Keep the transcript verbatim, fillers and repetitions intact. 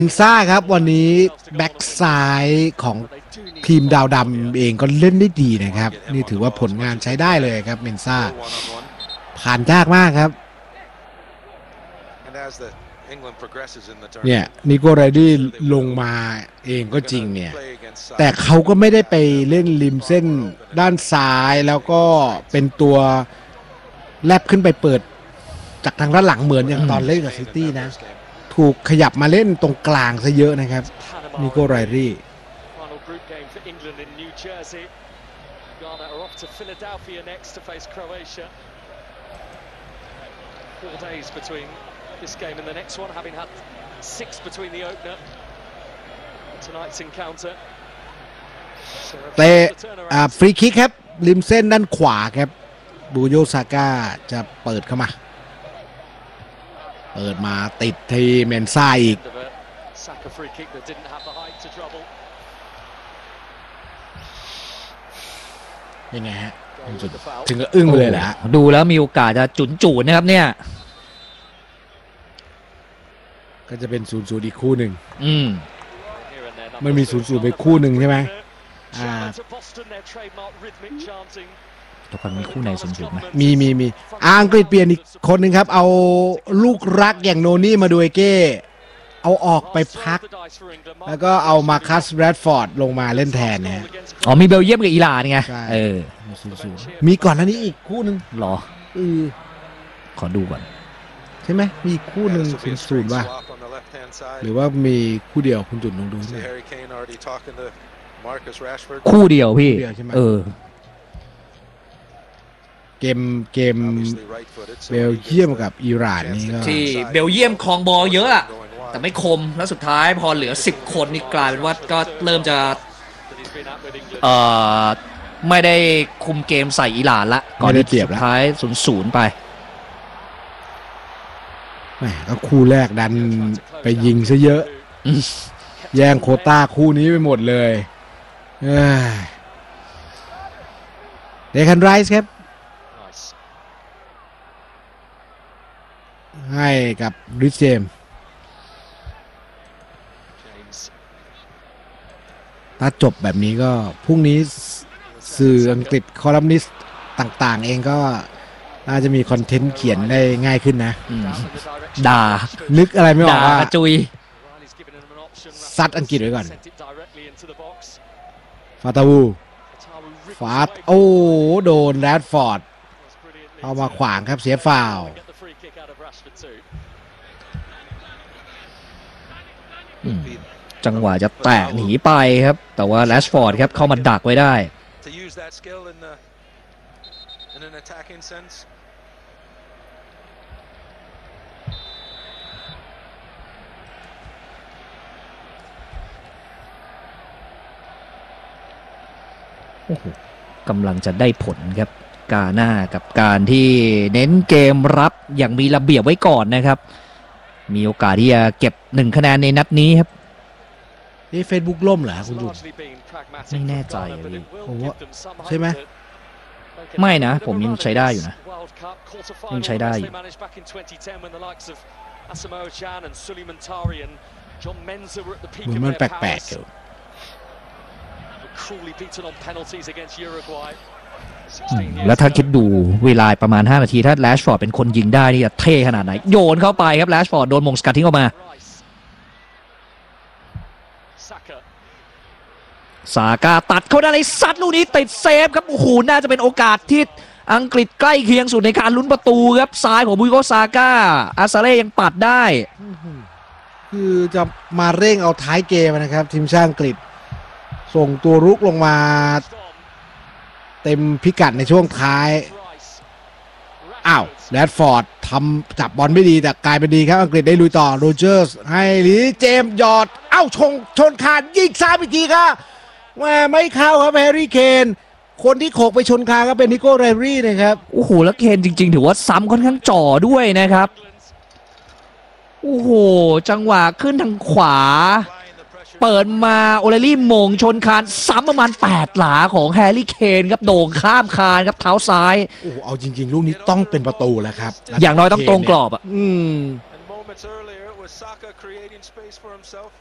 เอนซ่าครับวันนี้แบ็กซ้ายของทีมดาวดำเองก็เล่นได้ดีนะครับนี่ถือว่าผลงานใช้ได้เลยครับเมนซ่าผ่านยากมากครับเนี่ยนิโก้ไรดี้ลงมาเองก็จริงเนี่ยแต่เขาก็ไม่ได้ไปเล่นริมเส้นด้านซ้ายแล้วก็เป็นตัวแลบขึ้นไปเปิดจากทางด้านหลังเหมือนอย่างตอนเล่นกับซิตี้นะถูกขยับมาเล่นตรงกลางซะเยอะนะครับนิโก้ไรดี้ This game and the next one, having had six between the opener. Tonight's encounter. เตะฟรีคิกครับริมเส้นด้านขวาครับบูโยซาก้าจะเปิดเข้ามาเปิดมาติดทีเมนซ่าอีกยังไงฮะถึงก็อึ้งเลยแหละดูแล้วมีโอกาสจะจุนจูนนะครับเนี่ยก็จะเป็นศูนย์ศูนย์อีกคู่หนึ่งอืมมันมีศูนย์ศูนย์ไปคู่หนึ่งใช่ไหมอ่าทุกคนมีคู่ในศูนย์ศูนย์ไหมมีมีมีอังกฤษเปลี่ยนอีกคนหนึ่งครับเอาลูกรักอย่างโนนี่มาดูเอเก้เอาออกไปพักแล้วก็เอามาคัสแรดฟอร์ดลงมาเล่นแทนเนี่ยอ๋อมีเบลเยียมกับอิหร่านไงเออมีก่อนหน้านี้อีกคู่หนึ่งหรอเออขอดูก่อนใช่ไหมมีคู่หนึ่งศูนย์ศูนย์ป่ะหรือว่ามีคู่เดียวคุณจุดลองดูสิคู่เดียวพี่เออเกมเกมเบลเยียมกับอิหร่านนี่ก็ที่เบลเยียมครองบอลเยอะอะแต่ไม่คมแล้วสุดท้ายพอเหลือสิบคนนี่กลายเป็นว่าก็เริ่มจะเอ่อไม่ได้คุมเกมใส่อิหร่านละก่อนที่สุดท้ายศูนย์ศูนย์ไปแหมก็คู่แรกดันไปยิงซะเยอะแย่งโควต้าคู่นี้ไปหมดเลยเดคันไรส์ครับให้กับริชเจมถ้าจบแบบนี้ก็พรุ่งนี้สื่ออังกฤษคอลัมนิสต์ต่างๆเองก็น่าจะมีคอนเทนต์เขียนได้ง่ายขึ้นนะด่านึกอะไรไม่ออกว่าจุยซัดอังกฤษไว้ก่อนฟาตาวูฟาตโอ้โดนแรดฟอร์ดเอามาขวางครับเสียฟาวล์จังหวะจะแตะหนีไปครับแต่ว่าแรชฟอร์ดครับเข้ามาดักไว้ได้กำลังจะได้ผลครับกาหน้ากับการที่เน้นเกมรับอย่างมีระเบียบไว้ก่อนนะครับมีโอกาสที่จะเก็บหนึ่งคะแนนในนัดนี้ครับนี่เฟซบุ๊กล่มเหรอคุณจุนไม่แน่ใจเลยผมว่าใช่ไหมไม่นะผมยังใช้ได้อยู่นะยังใช้ได้อยู่เหมือนมันแปลกๆอยู่แล้วถ้าคิดดูเวลาประมาณห้านาทีถ้าแรชฟอร์ดเป็นคนยิงได้นี่จะเท่ขนาดไหนโยนเข้าไปครับแรชฟอร์ดโดนมงสกัดทิ้งออกมาซาก้าตัดเข้าได้เลยซัดลูกนี้ติดเซฟครับโอ้โหน่าจะเป็นโอกาสที่อังกฤษใกล้เคียงสุดในการลุ้นประตูครับซ้ายของบุยโกซาก้าอาซาเล่ยังปัดได้คือจะมาเร่งเอาท้ายเกมนะครับทีมชาติอังกฤษส่งตัวรุกลงมาเต็มพิกัดในช่วงท้ายอ้าวแรดฟอร์ดทำจับบอลไม่ดีแต่กลายเป็นดีครับอังกฤษได้ลุยต่อโรเจอร์สให้ลีเจมส์หยอดเอ้าชงชนคานยิงซ้ำอีกทีครับว่าไม่เข้าครับแฮร์รี่เคนคนที่โขกไปชนคานก็เป็นนิโก้ไรรี่นะครับโอ้โหแล้วเคนจริงๆถือว่าซ้ำค่อนข้างจ่อด้วยนะครับโอ้โหจังหวะขึ้นทางขวาเปิดมาโอเลลี่มงชนคานซ้ำประมาณแปดหลาของแฮร์รี่เคนครับโด่งข้ามคานครับเท้าซ้ายโอ้โหเอาจริงๆลูกนี้ต้องเป็นประตูแล้วครับอย่างน้อยต้องตรงกรอบอ่ะอืม was Saka creating space for himself.